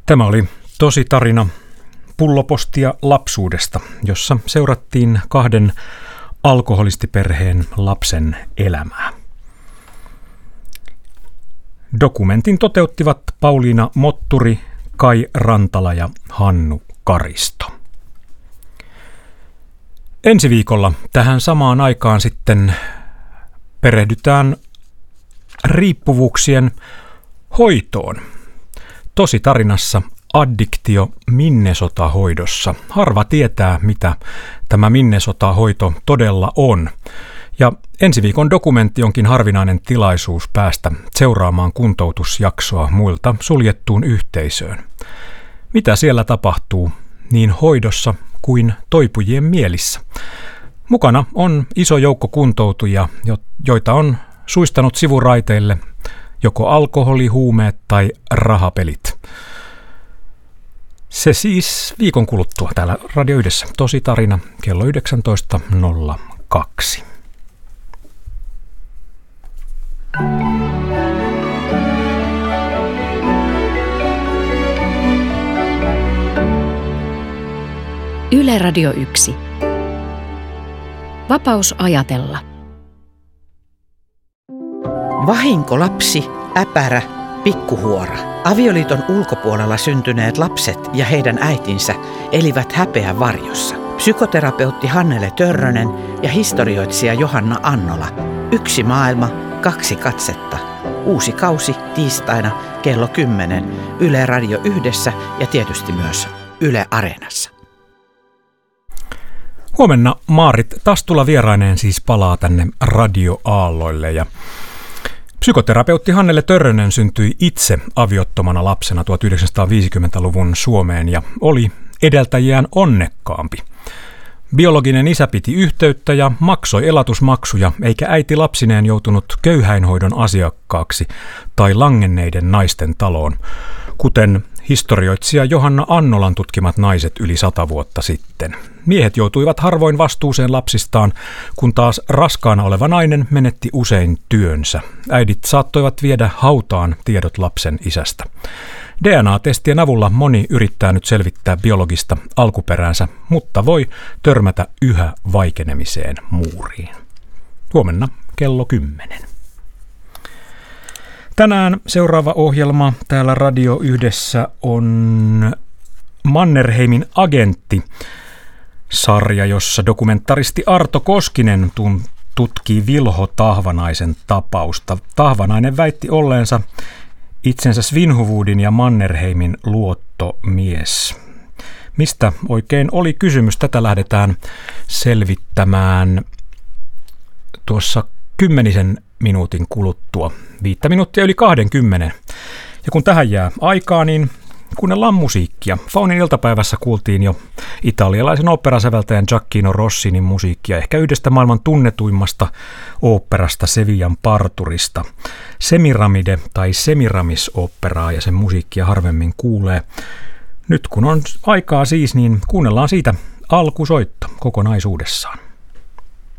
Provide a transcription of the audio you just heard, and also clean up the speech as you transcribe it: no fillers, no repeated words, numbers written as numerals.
Tämä oli tosi tarina pullopostia lapsuudesta, jossa seurattiin kahden alkoholistiperheen lapsen elämää. Dokumentin toteuttivat Pauliina Motturi, Kai Rantala ja Hannu Karisto. Ensi viikolla tähän samaan aikaan sitten perehdytään riippuvuuksien hoitoon. Tosi tarinassa addiktio Minnesota-hoidossa. Harva tietää, mitä tämä Minnesota-hoito todella on. Ja ensi viikon dokumentti onkin harvinainen tilaisuus päästä seuraamaan kuntoutusjaksoa muilta suljettuun yhteisöön. Mitä siellä tapahtuu niin hoidossa kuin toipujien mielissä? Mukana on iso joukko kuntoutujia, joita on suistanut sivuraiteille joko alkoholi, huumeet tai rahapelit. Se siis viikon kuluttua täällä Radio Yhdessä. Tosi tarina kello 19.02. Yle Radio 1. Vapaus ajatella. Vahinkolapsi, äpärä, pikkuhuora. Avioliiton ulkopuolella syntyneet lapset ja heidän äitinsä elivät häpeän varjossa. Psykoterapeutti Hannele Törrönen ja historioitsija Johanna Annola. Yksi maailma, kaksi katsetta. Uusi kausi tiistaina kello 10 Yle Radio Yhdessä ja tietysti myös Yle Areenassa. Huomenna Maarit Tastula vieraineen siis palaa tänne radioaalloille ja psykoterapeutti Hannele Törrönen syntyi itse aviottomana lapsena 1950-luvun Suomeen ja oli edeltäjiään onnekkaampi. Biologinen isä piti yhteyttä ja maksoi elatusmaksuja, eikä äiti lapsineen joutunut köyhäinhoidon asiakkaaksi tai langenneiden naisten taloon, kuten historioitsija Johanna Annolan tutkimat naiset yli 100 vuotta sitten. Miehet joutuivat harvoin vastuuseen lapsistaan, kun taas raskaana oleva nainen menetti usein työnsä. Äidit saattoivat viedä hautaan tiedot lapsen isästä. DNA-testien avulla moni yrittää nyt selvittää biologista alkuperäänsä, mutta voi törmätä yhä vaikenemiseen muuriin. Huomenna kello 10. Tänään seuraava ohjelma täällä Radio Yhdessä on Mannerheimin agentti -sarja, jossa dokumentaristi Arto Koskinen tutkii Vilho Tahvanaisen tapausta. Tahvanainen väitti olleensa itsensä Svinhuvudin ja Mannerheimin luottomies. Mistä oikein oli kysymys? Tätä lähdetään selvittämään tuossa 10 minuutin kuluttua. 5 minuuttia yli 20. Ja kun tähän jää aikaa, niin kuunnellaan musiikkia. Faunin iltapäivässä kuultiin jo italialaisen oopperasäveltäjän Gioacchino Rossinin musiikkia, ehkä yhdestä maailman tunnetuimmasta oopperasta Sevillan parturista. Semiramide tai Semiramis-oopperaa ja sen musiikkia harvemmin kuulee. Nyt kun on aikaa siis, niin kuunnellaan siitä alkusoitto kokonaisuudessaan.